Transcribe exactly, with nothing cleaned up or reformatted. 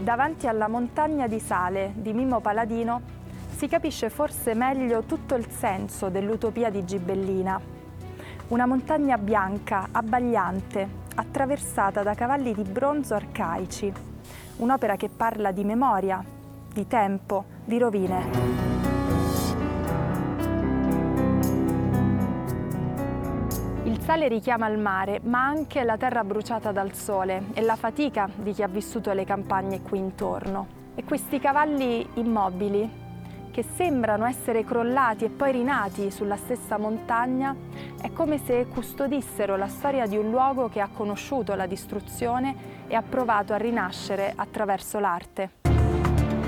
davanti alla Montagna di Sale di Mimmo Paladino si capisce forse meglio tutto il senso dell'utopia di Gibellina. Una montagna bianca, abbagliante, attraversata da cavalli di bronzo arcaici. Un'opera che parla di memoria, di tempo, di rovine. Il sale richiama il mare, ma anche la terra bruciata dal sole e la fatica di chi ha vissuto le campagne qui intorno. E questi cavalli immobili, che sembrano essere crollati e poi rinati sulla stessa montagna, è come se custodissero la storia di un luogo che ha conosciuto la distruzione e ha provato a rinascere attraverso l'arte.